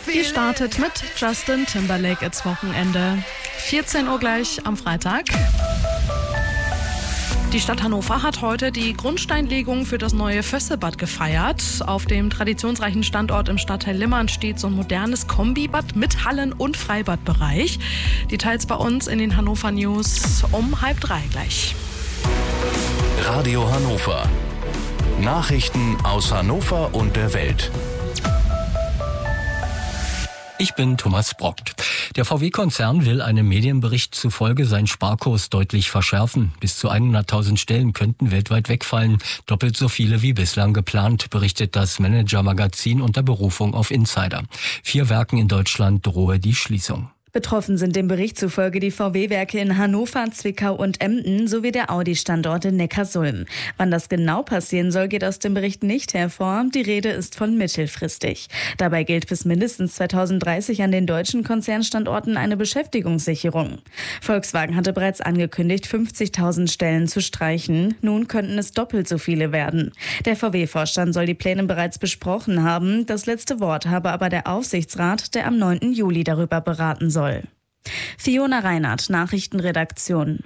Die startet mit Justin Timberlake ins Wochenende. 14 Uhr gleich am Freitag. Die Stadt Hannover hat heute die Grundsteinlegung für das neue Vösselbad gefeiert. Auf dem traditionsreichen Standort im Stadtteil Limmern steht so ein modernes Kombibad mit Hallen- und Freibadbereich. Details bei uns in den Hannover News um 2:30 gleich. Radio Hannover. Nachrichten aus Hannover und der Welt. Ich bin Thomas Brockt. Der VW-Konzern will einem Medienbericht zufolge seinen Sparkurs deutlich verschärfen. Bis zu 100.000 Stellen könnten weltweit wegfallen. Doppelt so viele wie bislang geplant, berichtet das Manager-Magazin unter Berufung auf Insider. 4 Werken in Deutschland drohe die Schließung. Betroffen sind dem Bericht zufolge die VW-Werke in Hannover, Zwickau und Emden sowie der Audi-Standort in Neckarsulm. Wann das genau passieren soll, geht aus dem Bericht nicht hervor. Die Rede ist von mittelfristig. Dabei gilt bis mindestens 2030 an den deutschen Konzernstandorten eine Beschäftigungssicherung. Volkswagen hatte bereits angekündigt, 50.000 Stellen zu streichen. Nun könnten es doppelt so viele werden. Der VW-Vorstand soll die Pläne bereits besprochen haben. Das letzte Wort habe aber der Aufsichtsrat, der am 9. Juli darüber beraten soll. Fiona Reinhardt, Nachrichtenredaktion.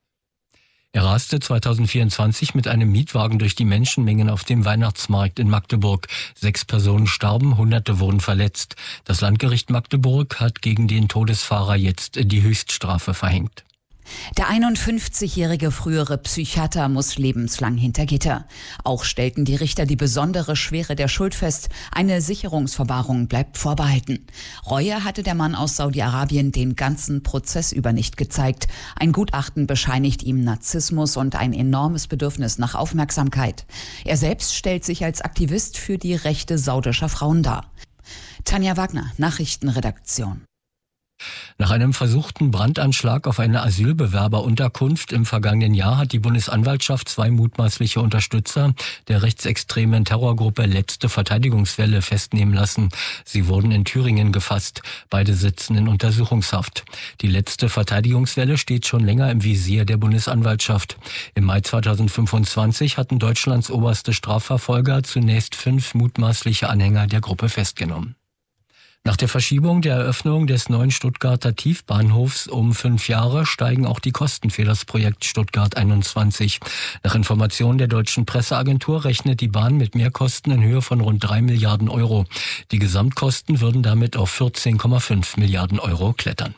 Er raste 2024 mit einem Mietwagen durch die Menschenmengen auf dem Weihnachtsmarkt in Magdeburg. 6 Personen starben, Hunderte wurden verletzt. Das Landgericht Magdeburg hat gegen den Todesfahrer jetzt die Höchststrafe verhängt. Der 51-jährige frühere Psychiater muss lebenslang hinter Gitter. Auch stellten die Richter die besondere Schwere der Schuld fest. Eine Sicherungsverwahrung bleibt vorbehalten. Reue hatte der Mann aus Saudi-Arabien den ganzen Prozess über nicht gezeigt. Ein Gutachten bescheinigt ihm Narzissmus und ein enormes Bedürfnis nach Aufmerksamkeit. Er selbst stellt sich als Aktivist für die Rechte saudischer Frauen dar. Tanja Wagner, Nachrichtenredaktion. Nach einem versuchten Brandanschlag auf eine Asylbewerberunterkunft im vergangenen Jahr hat die Bundesanwaltschaft 2 mutmaßliche Unterstützer der rechtsextremen Terrorgruppe Letzte Verteidigungswelle festnehmen lassen. Sie wurden in Thüringen gefasst. Beide sitzen in Untersuchungshaft. Die Letzte Verteidigungswelle steht schon länger im Visier der Bundesanwaltschaft. Im Mai 2025 hatten Deutschlands oberste Strafverfolger zunächst 5 mutmaßliche Anhänger der Gruppe festgenommen. Nach der Verschiebung der Eröffnung des neuen Stuttgarter Tiefbahnhofs um 5 Jahre steigen auch die Kosten für das Projekt Stuttgart 21. Nach Informationen der deutschen Presseagentur rechnet die Bahn mit Mehrkosten in Höhe von rund 3 Milliarden Euro. Die Gesamtkosten würden damit auf 14,5 Milliarden Euro klettern.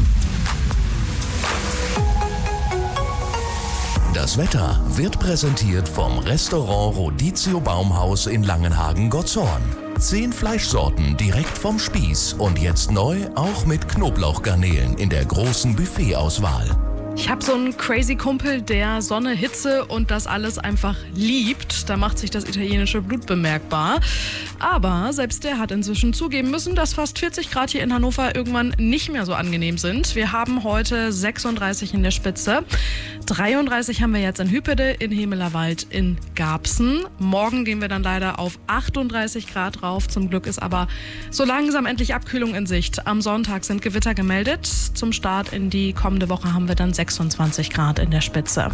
Das Wetter wird präsentiert vom Restaurant Rodizio Baumhaus in Langenhagen-Gottshorn. 10 Fleischsorten direkt vom Spieß und jetzt neu auch mit Knoblauchgarnelen in der großen Buffetauswahl. Ich habe so einen crazy Kumpel, der Sonne, Hitze und das alles einfach liebt. Da macht sich das italienische Blut bemerkbar. Aber selbst der hat inzwischen zugeben müssen, dass fast 40 Grad hier in Hannover irgendwann nicht mehr so angenehm sind. Wir haben heute 36 in der Spitze. 33 haben wir jetzt in Hüppede, in Hemelerwald, in Garbsen. Morgen gehen wir dann leider auf 38 Grad rauf. Zum Glück ist aber so langsam endlich Abkühlung in Sicht. Am Sonntag sind Gewitter gemeldet. Zum Start in die kommende Woche haben wir dann 26 Grad in der Spitze.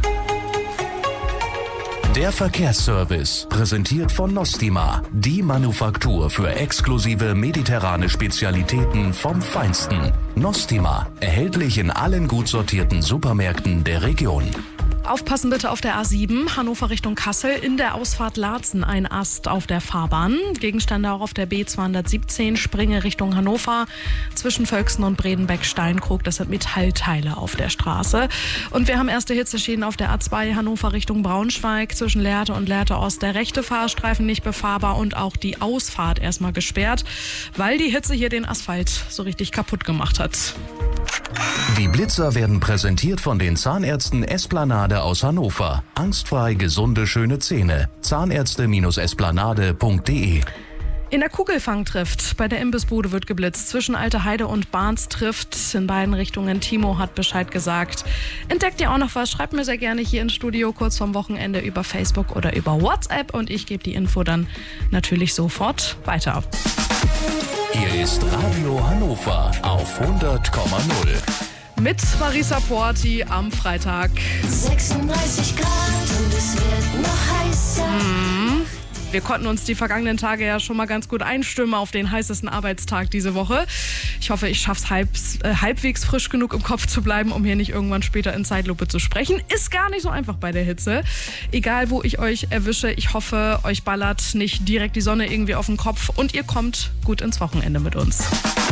Der Verkehrsservice, präsentiert von Nostima, die Manufaktur für exklusive mediterrane Spezialitäten vom Feinsten. Nostima, erhältlich in allen gut sortierten Supermärkten der Region. Aufpassen bitte auf der A7, Hannover Richtung Kassel, in der Ausfahrt Laatzen ein Ast auf der Fahrbahn. Gegenstände auch auf der B217, Springe Richtung Hannover, zwischen Völksen und Bredenbeck-Steinkrug, das sind Metallteile auf der Straße. Und wir haben erste Hitzeschäden auf der A2 Hannover Richtung Braunschweig, zwischen Lehrte und Lehrte Ost, der rechte Fahrstreifen nicht befahrbar und auch die Ausfahrt erstmal gesperrt, weil die Hitze hier den Asphalt so richtig kaputt gemacht hat. Die Blitzer werden präsentiert von den Zahnärzten Esplanade aus Hannover. Angstfrei gesunde, schöne Zähne. Zahnärzte-esplanade.de. In der Kugelfang trifft. Bei der Imbissbude wird geblitzt. Zwischen Alte Heide und Barns trifft. In beiden Richtungen. Timo hat Bescheid gesagt. Entdeckt ihr auch noch was? Schreibt mir sehr gerne hier ins Studio kurz vorm Wochenende über Facebook oder über WhatsApp. Und ich gebe die Info dann natürlich sofort weiter. Hier ist Radio Hannover auf 100,0. Mit Marisa Porti am Freitag. 36 Grad und es wird noch heißer. Wir konnten uns die vergangenen Tage ja schon mal ganz gut einstimmen auf den heißesten Arbeitstag diese Woche. Ich hoffe, ich schaffe es halbwegs frisch genug im Kopf zu bleiben, um hier nicht irgendwann später in Zeitlupe zu sprechen. Ist gar nicht so einfach bei der Hitze. Egal, wo ich euch erwische, ich hoffe, euch ballert nicht direkt die Sonne irgendwie auf den Kopf und ihr kommt gut ins Wochenende mit uns.